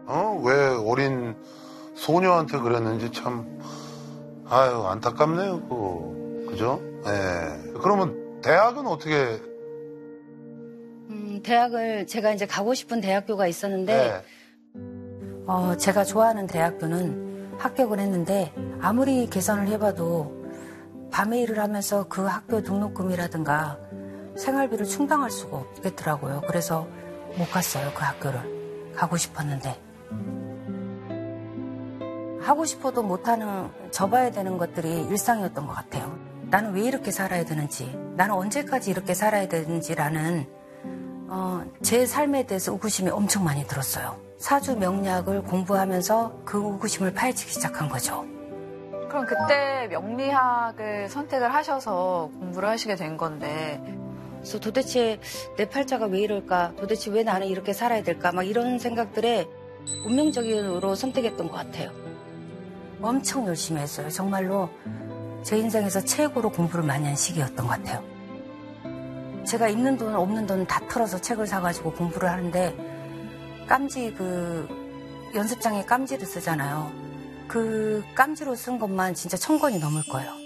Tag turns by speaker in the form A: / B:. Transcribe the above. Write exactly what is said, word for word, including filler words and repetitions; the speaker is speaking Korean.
A: 어? 왜 어린 소녀한테 그랬는지 참, 아유, 안타깝네요, 그거. 그죠? 예. 그러면 대학은 어떻게?
B: 음, 대학을 제가 이제 가고 싶은 대학교가 있었는데,
A: 네.
B: 어, 제가 좋아하는 대학교는 합격을 했는데, 아무리 계산을 해봐도 밤에 일을 하면서 그 학교 등록금이라든가 생활비를 충당할 수가 없겠더라고요. 그래서 못 갔어요, 그 학교를. 가고 싶었는데. 하고 싶어도 못하는, 접어야 되는 것들이 일상이었던 것 같아요. 나는 왜 이렇게 살아야 되는지, 나는 언제까지 이렇게 살아야 되는지라는 어, 제 삶에 대해서 의구심이 엄청 많이 들었어요. 사주 명리학을 공부하면서 그 의구심을 파헤치기 시작한 거죠.
C: 그럼 그때 명리학을 선택을 하셔서 공부를 하시게 된 건데,
B: 그래서 도대체 내 팔자가 왜 이럴까? 도대체 왜 나는 이렇게 살아야 될까? 막 이런 생각들에 운명적으로 선택했던 것 같아요. 엄청 열심히 했어요. 정말로 제 인생에서 최고로 공부를 많이 한 시기였던 것 같아요. 제가 있는 돈 없는 돈 다 털어서 책을 사가지고 공부를 하는데 깜지 그 연습장에 깜지를 쓰잖아요. 그 깜지로 쓴 것만 진짜 천 권이 넘을 거예요.